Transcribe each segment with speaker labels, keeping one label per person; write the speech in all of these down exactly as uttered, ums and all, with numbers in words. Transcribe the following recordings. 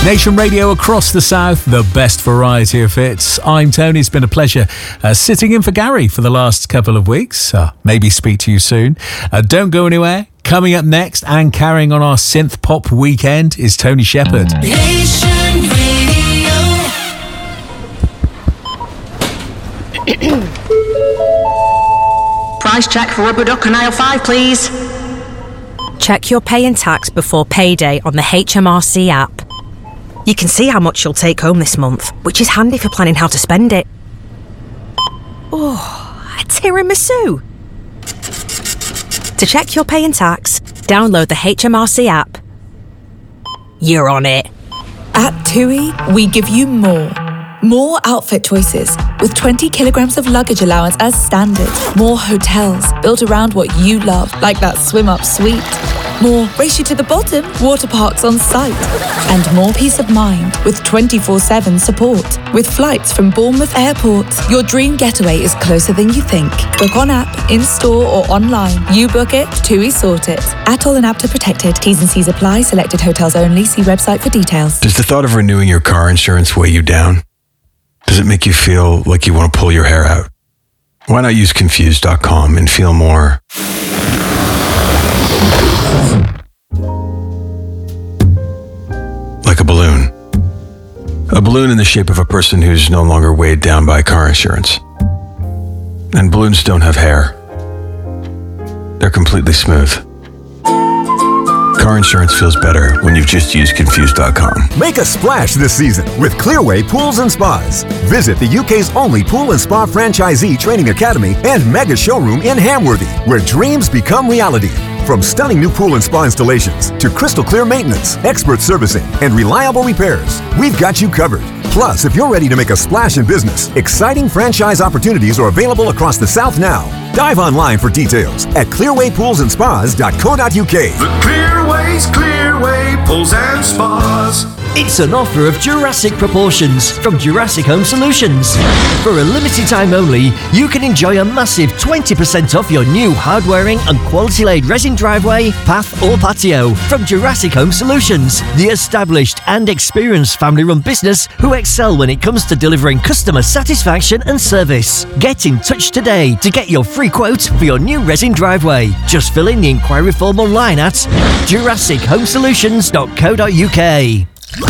Speaker 1: Nation Radio across the south, the best variety of hits. I'm Tony. It's been a pleasure uh, sitting in for Gary for the last couple of weeks. Uh, maybe speak to you soon. Uh, don't go anywhere. Coming up next and carrying on our synth pop weekend is Tony Shepherd.
Speaker 2: Nation Radio.
Speaker 3: Price check for rubber duck and aisle five, please.
Speaker 4: Check your pay and tax before payday on the H M R C app. You can see how much you'll take home this month, which is handy for planning how to spend it. Oh, a tiramisu. To check your pay and tax, download the H M R C app. You're on it.
Speaker 5: At TUI, we give you more. More outfit choices, with twenty kilograms of luggage allowance as standard. More hotels, built around what you love, like that swim-up suite. More race you to the bottom, water parks on site. And more peace of mind, with twenty-four seven support. With flights from Bournemouth Airport, your dream getaway is closer than you think. Book on app, in-store or online. You book it, TUI sort it. Atoll and APTA protected. T's and C's apply. Selected hotels only. See website for details.
Speaker 6: Does the thought of renewing your car insurance weigh you down? Does it make you feel like you want to pull your hair out? Why not use Confused dot com and feel more like a balloon? A balloon in the shape of a person who's no longer weighed down by car insurance. And balloons don't have hair. They're completely smooth. Car insurance feels better when you've just used Confused dot com.
Speaker 7: Make a splash this season with Clearway Pools and Spas. Visit the U K's only pool and spa franchisee training academy and mega showroom in Hamworthy, where dreams become reality. From stunning new pool and spa installations to crystal clear maintenance, expert servicing, and reliable repairs, we've got you covered. Plus, if you're ready to make a splash in business, exciting franchise opportunities are available across the South now. Dive online for details at clearway pools and spas dot co dot U K.
Speaker 2: The Clearways, Clearway Pools and Spas.
Speaker 8: It's an offer of Jurassic proportions from Jurassic Home Solutions. For a limited time only, you can enjoy a massive twenty percent off your new hard-wearing and quality-laid resin driveway, path or patio from Jurassic Home Solutions, the established and experienced family-run business who excel when it comes to delivering customer satisfaction and service. Get in touch today to get your free quote for your new resin driveway. Just fill in the inquiry form online at jurassic home solutions dot co dot U K.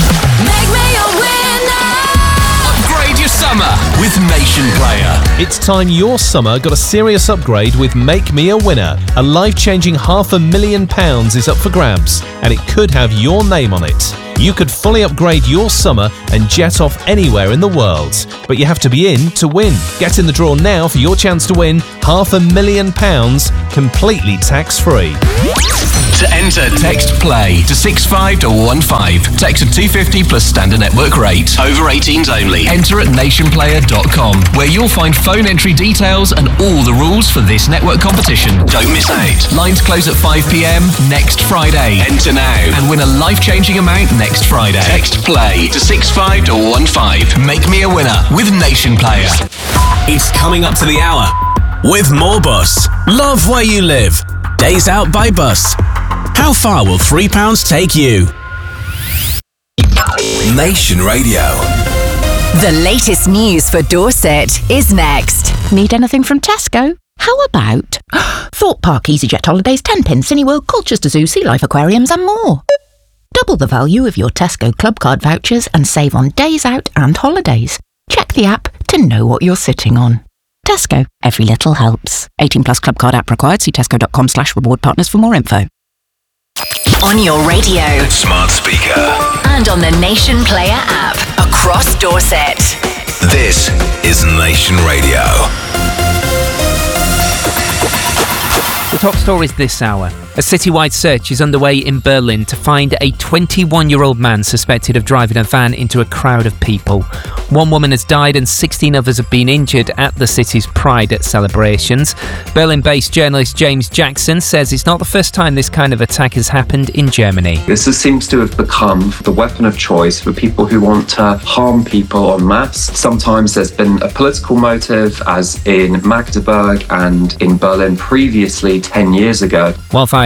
Speaker 9: Upgrade your summer with Nation Player.
Speaker 10: It's time your summer got a serious upgrade with Make Me a Winner. A life-changing half a million pounds is up for grabs, and it could have your name on it. You could fully upgrade your summer and jet off anywhere in the world. But you have to be in to win. Get in the draw now for your chance to win half a million pounds completely tax-free.
Speaker 9: To enter, text PLAY to six five one one five. Text at two fifty plus standard network rate. Over eighteens only. Enter at nation player dot com, where you'll find phone entry details and all the rules for this network competition. Don't miss out. Lines close at five p.m. next Friday. Enter now and win a life-changing amount next Friday. Text PLAY to six five one one five. Make me a winner with Nation Player.
Speaker 11: It's coming up to the hour with more Bus. Love where you live. Days Out by Bus. How far will three pounds take you?
Speaker 9: Nation Radio.
Speaker 12: The latest news for Dorset is next.
Speaker 13: Need anything from Tesco? How about Thorpe Park EasyJet Holidays, ten pence, Cineworld, Colchester Zoo, Sea Life Aquariums and more. Double the value of your Tesco Club Card vouchers and save on days out and holidays. Check the app to know what you're sitting on. Tesco, every little helps. eighteen plus Club Card app required. See tesco dot com slash reward partners for more info.
Speaker 12: On your radio,
Speaker 9: smart speaker,
Speaker 12: and on the Nation Player app across Dorset.
Speaker 9: This is Nation Radio.
Speaker 14: The top stories this hour. A citywide search is underway in Berlin to find a twenty-one-year-old man suspected of driving a van into a crowd of people. One woman has died and sixteen others have been injured at the city's Pride celebrations. Berlin-based journalist James Jackson says it's not the first time this kind of attack has happened in Germany.
Speaker 15: This seems to have become the weapon of choice for people who want to harm people en masse. Sometimes there's been a political motive, as in Magdeburg and in Berlin previously ten years ago.
Speaker 14: Wildfire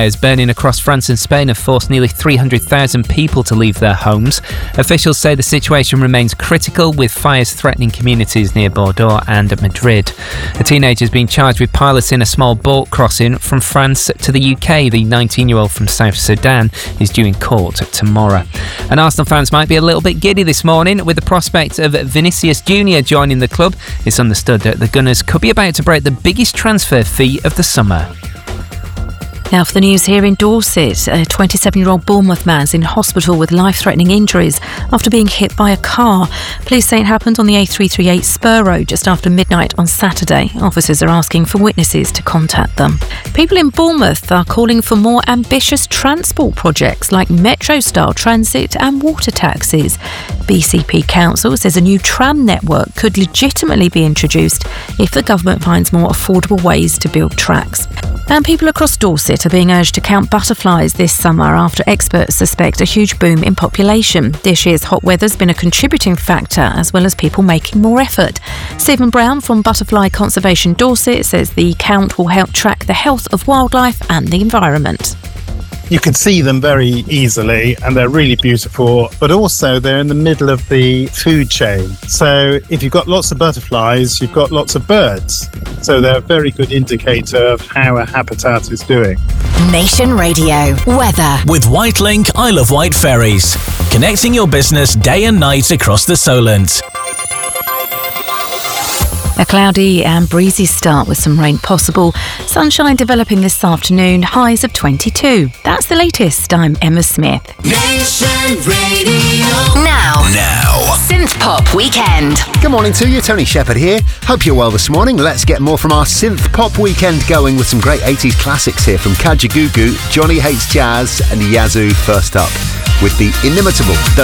Speaker 14: Wildfires burning across France and Spain have forced nearly three hundred thousand people to leave their homes. Officials say the situation remains critical, with fires threatening communities near Bordeaux and Madrid. A teenager has been charged with piloting a small boat crossing from France to the U K. The nineteen-year-old from South Sudan is due in court tomorrow. And Arsenal fans might be a little bit giddy this morning with the prospect of Vinicius Junior joining the club. It's understood that the Gunners could be about to break the biggest transfer fee of the summer.
Speaker 16: Now for the news here in Dorset. A twenty-seven-year-old Bournemouth man's in hospital with life-threatening injuries after being hit by a car. Police say it happened on the A three thirty-eight Spur Road just after midnight on Saturday. Officers are asking for witnesses to contact them. People in Bournemouth are calling for more ambitious transport projects like metro-style transit and water taxis. B C P Council says a new tram network could legitimately be introduced if the government finds more affordable ways to build tracks. And people across Dorset are being urged to count butterflies this summer after experts suspect a huge boom in population. This year's hot weather's been a contributing factor, as well as people making more effort. Stephen Brown from Butterfly Conservation Dorset says the count will help track the health of wildlife and the environment.
Speaker 17: You can see them very easily and they're really beautiful, but also they're in the middle of the food chain. So if you've got lots of butterflies, you've got lots of birds. So they're a very good indicator of how a habitat is doing.
Speaker 12: Nation Radio weather.
Speaker 11: With Whitelink Isle of Wight ferries, connecting your business day and night across the Solent.
Speaker 16: A cloudy and breezy start with some rain possible. Sunshine developing this afternoon, highs of twenty-two. That's the latest. I'm Emma Smith.
Speaker 12: Nation Radio. Now.
Speaker 11: Now.
Speaker 12: Synth Pop Weekend.
Speaker 18: Good morning to you, Tony Shepherd here. Hope you're well this morning. Let's get more from our Synth Pop Weekend going with some great eighties classics here from Kajagoogoo, Johnny Hates Jazz and Yazoo. First up with the inimitable